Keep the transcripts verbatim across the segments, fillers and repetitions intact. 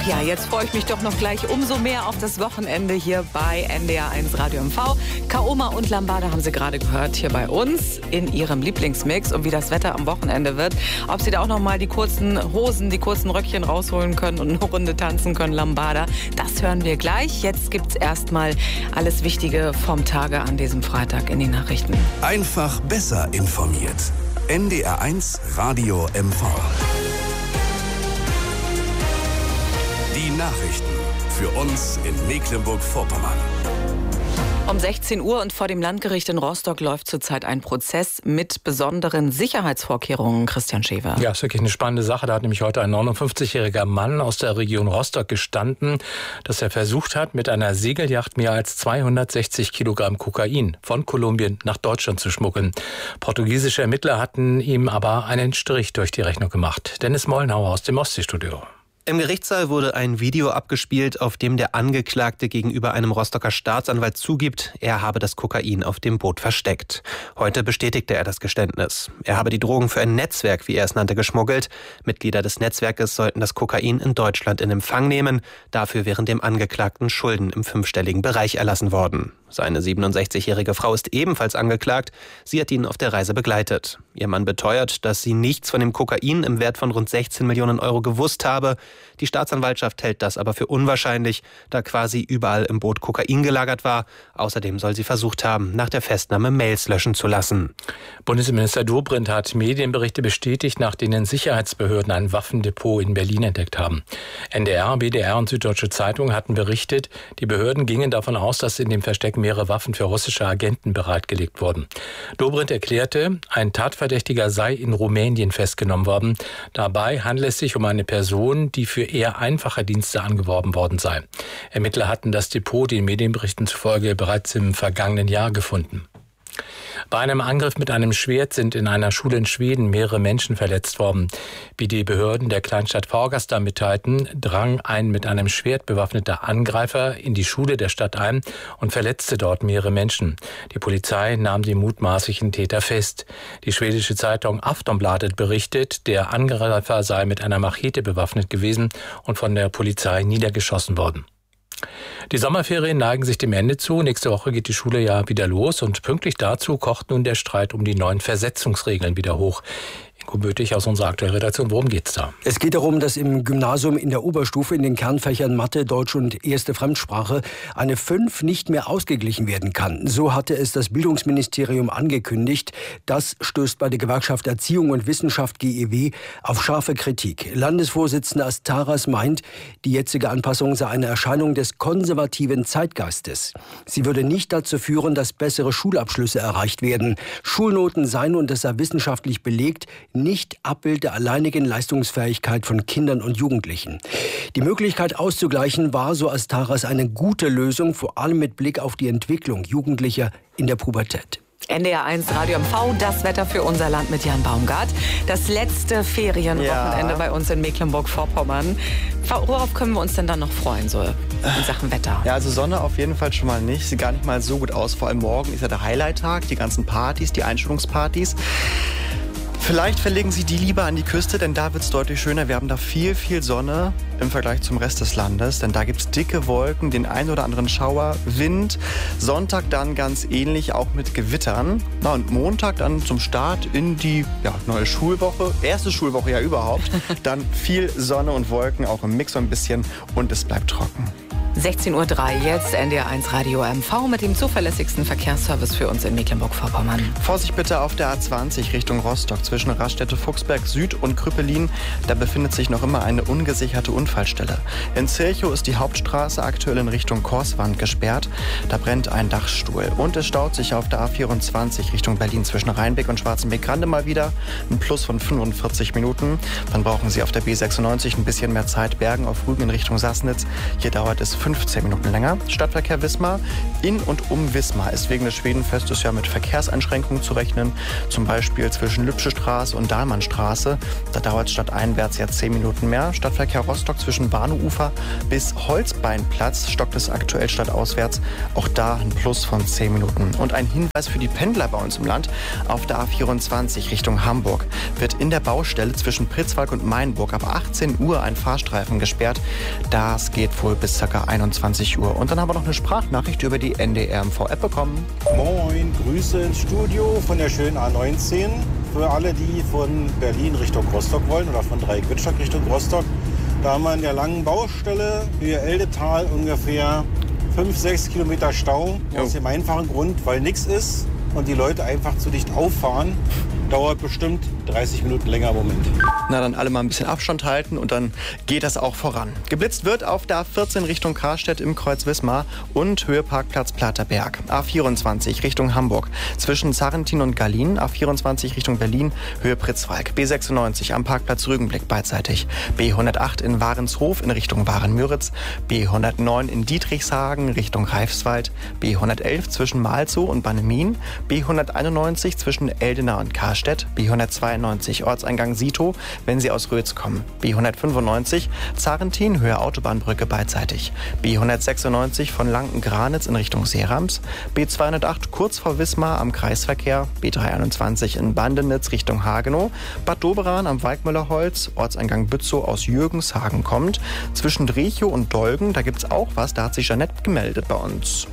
Ach ja, jetzt freue ich mich doch noch gleich umso mehr auf das Wochenende hier bei N D R eins Radio M V. Kaoma und Lambada haben Sie gerade gehört hier bei uns in Ihrem Lieblingsmix. Und wie das Wetter am Wochenende wird, ob Sie da auch noch mal die kurzen Hosen, die kurzen Röckchen rausholen können und eine Runde tanzen können, Lambada, das hören wir gleich. Jetzt gibt's erstmal alles Wichtige vom Tage an diesem Freitag in den Nachrichten. Einfach besser informiert. N D R eins Radio M V. Die Nachrichten für uns in Mecklenburg-Vorpommern. Um sechzehn Uhr und vor dem Landgericht in Rostock läuft zurzeit ein Prozess mit besonderen Sicherheitsvorkehrungen. Christian Schäfer. Ja, ist wirklich eine spannende Sache. Da hat nämlich heute ein neunundfünfzigjähriger Mann aus der Region Rostock gestanden, dass er versucht hat, mit einer Segelyacht mehr als zweihundertsechzig Kilogramm Kokain von Kolumbien nach Deutschland zu schmuggeln. Portugiesische Ermittler hatten ihm aber einen Strich durch die Rechnung gemacht. Dennis Mollenhauer aus dem Ostseestudio. Im Gerichtssaal wurde ein Video abgespielt, auf dem der Angeklagte gegenüber einem Rostocker Staatsanwalt zugibt, er habe das Kokain auf dem Boot versteckt. Heute bestätigte er das Geständnis. Er habe die Drogen für ein Netzwerk, wie er es nannte, geschmuggelt. Mitglieder des Netzwerkes sollten das Kokain in Deutschland in Empfang nehmen. Dafür wären dem Angeklagten Schulden im fünfstelligen Bereich erlassen worden. Seine siebenundsechzigjährige Frau ist ebenfalls angeklagt. Sie hat ihn auf der Reise begleitet. Ihr Mann beteuert, dass sie nichts von dem Kokain im Wert von rund sechzehn Millionen Euro gewusst habe. Die Staatsanwaltschaft hält das aber für unwahrscheinlich, da quasi überall im Boot Kokain gelagert war. Außerdem soll sie versucht haben, nach der Festnahme Mails löschen zu lassen. Bundesinnenminister Dobrindt hat Medienberichte bestätigt, nach denen Sicherheitsbehörden ein Waffendepot in Berlin entdeckt haben. N D R, B D R und Süddeutsche Zeitung hatten berichtet, die Behörden gingen davon aus, dass in dem Versteck mehrere Waffen für russische Agenten bereitgelegt wurden. Dobrindt erklärte, ein Tatverdächtiger sei in Rumänien festgenommen worden. Dabei handele es sich um eine Person, die für eher einfache Dienste angeworben worden sei. Ermittler hatten das Depot den Medienberichten zufolge bereits im vergangenen Jahr gefunden. Bei einem Angriff mit einem Schwert sind in einer Schule in Schweden mehrere Menschen verletzt worden. Wie die Behörden der Kleinstadt Fagersta mitteilten, drang ein mit einem Schwert bewaffneter Angreifer in die Schule der Stadt ein und verletzte dort mehrere Menschen. Die Polizei nahm den mutmaßlichen Täter fest. Die schwedische Zeitung Aftonbladet berichtet, der Angreifer sei mit einer Machete bewaffnet gewesen und von der Polizei niedergeschossen worden. Die Sommerferien neigen sich dem Ende zu. Nächste Woche geht die Schule ja wieder los und pünktlich dazu kocht nun der Streit um die neuen Versetzungsregeln wieder hoch. Ingo Bötig aus unserer aktuellen Redaktion. Worum geht's da? Es geht darum, dass im Gymnasium in der Oberstufe in den Kernfächern Mathe, Deutsch und erste Fremdsprache eine fünf nicht mehr ausgeglichen werden kann. So hatte es das Bildungsministerium angekündigt. Das stößt bei der Gewerkschaft Erziehung und Wissenschaft G E W auf scharfe Kritik. Landesvorsitzender Astaras meint, die jetzige Anpassung sei eine Erscheinung des konservativen Zeitgeistes. Sie würde nicht dazu führen, dass bessere Schulabschlüsse erreicht werden. Schulnoten seien, und das sei wissenschaftlich belegt, nicht Abbild der alleinigen Leistungsfähigkeit von Kindern und Jugendlichen. Die Möglichkeit auszugleichen war, so Astaras, eine gute Lösung, vor allem mit Blick auf die Entwicklung Jugendlicher in der Pubertät. N D R eins Radio M V, das Wetter für unser Land mit Jan Baumgart. Das letzte Ferienwochenende ja. bei uns in Mecklenburg-Vorpommern. Worauf können wir uns denn dann noch freuen, so in Sachen Wetter? Ja, also Sonne auf jeden Fall schon mal nicht. Sieht gar nicht mal so gut aus. Vor allem morgen ist ja der Highlight-Tag, die ganzen Partys, die Einschulungspartys. Vielleicht verlegen Sie die lieber an die Küste, denn da wird es deutlich schöner. Wir haben da viel, viel Sonne im Vergleich zum Rest des Landes, denn da gibt es dicke Wolken, den ein oder anderen Schauer, Wind. Sonntag dann ganz ähnlich, auch mit Gewittern. Na, und Montag dann zum Start in die ja, neue Schulwoche, erste Schulwoche ja überhaupt. Dann viel Sonne und Wolken, auch im Mix so ein bisschen, und es bleibt trocken. sechzehn Uhr drei jetzt, N D R eins Radio M V mit dem zuverlässigsten Verkehrsservice für uns in Mecklenburg-Vorpommern. Vorsicht bitte auf der A zwanzig Richtung Rostock zwischen Raststätte-Fuchsberg Süd und Krüppelin. Da befindet sich noch immer eine ungesicherte Unfallstelle. In Zirchow ist die Hauptstraße aktuell in Richtung Korswand gesperrt. Da brennt ein Dachstuhl. Und es staut sich auf der A vierundzwanzig Richtung Berlin zwischen Rheinbeck und Schwarzenbeck-Grande mal wieder. Ein Plus von fünfundvierzig Minuten. Dann brauchen Sie auf der B sechsundneunzig ein bisschen mehr Zeit. Bergen auf Rügen in Richtung Sassnitz. Hier dauert es fünfzehn Minuten länger. Stadtverkehr Wismar. In und um Wismar ist wegen des Schwedenfestes ja mit Verkehrseinschränkungen zu rechnen. Zum Beispiel zwischen Lübsche Straße und Dahlmannstraße. Da dauert es stadteinwärts ja zehn Minuten mehr. Stadtverkehr Rostock zwischen Bahnhofsufer bis Holzbeinplatz stockt es aktuell stadtauswärts. Auch da ein Plus von zehn Minuten. Und ein Hinweis für die Pendler bei uns im Land. Auf der A vierundzwanzig Richtung Hamburg wird in der Baustelle zwischen Pritzwalk und Mainburg ab achtzehn Uhr ein Fahrstreifen gesperrt. Das geht wohl bis ca. einundzwanzig Uhr. Und dann haben wir noch eine Sprachnachricht über die N D R M V-App bekommen. Moin, Grüße ins Studio von der schönen A neunzehn. Für alle, die von Berlin Richtung Rostock wollen oder von Dreieck-Wittstock Richtung Rostock. Da haben wir in der langen Baustelle Höhe Eldetal ungefähr fünf, sechs Kilometer Stau. Jo. Aus dem einfachen Grund, weil nichts ist und die Leute einfach zu dicht auffahren. Dauert bestimmt dreißig Minuten länger im Moment. Na, dann alle mal ein bisschen Abstand halten und dann geht das auch voran. Geblitzt wird auf der A vierzehn Richtung Karstedt im Kreuz Wismar und Höheparkplatz Platerberg. A vierundzwanzig Richtung Hamburg zwischen Sarrentin und Gallien. A vierundzwanzig Richtung Berlin, Höhe Pritzwalk. B sechsundneunzig am Parkplatz Rügenblick beidseitig. B hundertacht in Warenshof in Richtung Waren-Müritz. B hundertneun in Dietrichshagen Richtung Greifswald. B hundertelf zwischen Malzow und Bannemin. B hunderteinundneunzig zwischen Eldena und Karstedt. B hundertzweiundneunzig Ortseingang Sito, wenn Sie aus Rötz kommen. B hundertfünfundneunzig Zarrentin, Höhe Autobahnbrücke beidseitig. B hundertsechsundneunzig von Lanken-Granitz in Richtung Seerams. B zweihundertacht kurz vor Wismar am Kreisverkehr. B dreihunderteinundzwanzig in Bandenitz Richtung Hagenow. Bad Doberan am Waldmüllerholz, Ortseingang Bützow aus Jürgenshagen kommt. Zwischen Drechow und Dolgen, da gibt's auch was, da hat sich Jeanette gemeldet bei uns.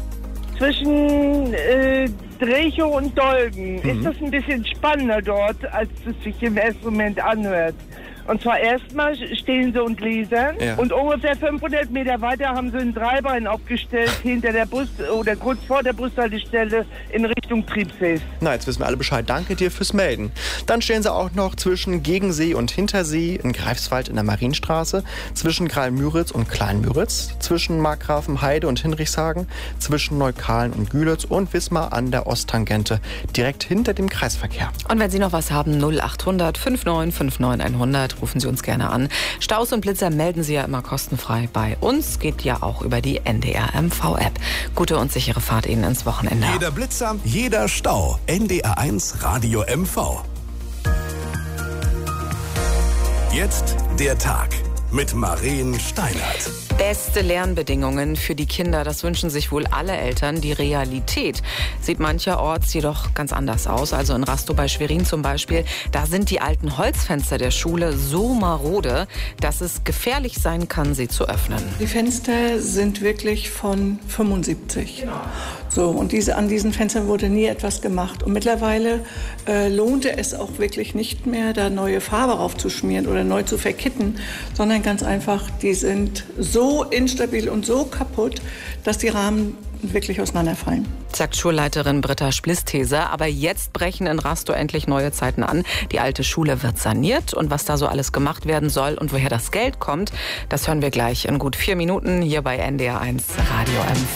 Zwischen äh, Drechow und Dolgen Mhm. ist das ein bisschen spannender dort, als es sich im ersten Moment anhört. Und zwar erstmal stehen sie und lesen Ja. und ungefähr fünfhundert Meter weiter haben sie ein Dreibein aufgestellt hinter der Bus oder kurz vor der Bushaltestelle in Richtung Triebsees. Na, jetzt wissen wir alle Bescheid. Danke dir fürs Melden. Dann stehen sie auch noch zwischen Gegensee und Hintersee in Greifswald in der Marienstraße, zwischen Greil-Müritz und Klein-Müritz, zwischen Markgrafenheide und Hinrichshagen, zwischen Neukalen und Gülitz und Wismar an der Osttangente, direkt hinter dem Kreisverkehr. Und wenn Sie noch was haben, null achthundert neunundfünfzig neunundfünfzig hundert, rufen Sie uns gerne an. Staus und Blitzer melden Sie ja immer kostenfrei bei uns. Geht ja auch über die N D R M V-App. Gute und sichere Fahrt Ihnen ins Wochenende. Jeder Blitzer, jeder Stau. N D R eins Radio M V. Jetzt der Tag mit Maren Steinert. Beste Lernbedingungen für die Kinder, das wünschen sich wohl alle Eltern. Die Realität sieht mancherorts jedoch ganz anders aus. Also in Rastow bei Schwerin zum Beispiel, da sind die alten Holzfenster der Schule so marode, dass es gefährlich sein kann, sie zu öffnen. Die Fenster sind wirklich von fünfundsiebzig. So, und diese, an diesen Fenstern wurde nie etwas gemacht. Und mittlerweile äh, lohnte es auch wirklich nicht mehr, da neue Farbe raufzuschmieren oder neu zu verkitten, sondern ganz einfach, die sind so instabil und so kaputt, dass die Rahmen wirklich auseinanderfallen. Sagt Schulleiterin Britta Splisteser. Aber jetzt brechen in Rastow endlich neue Zeiten an. Die alte Schule wird saniert. Und was da so alles gemacht werden soll und woher das Geld kommt, das hören wir gleich in gut vier Minuten hier bei N D R eins Radio M V.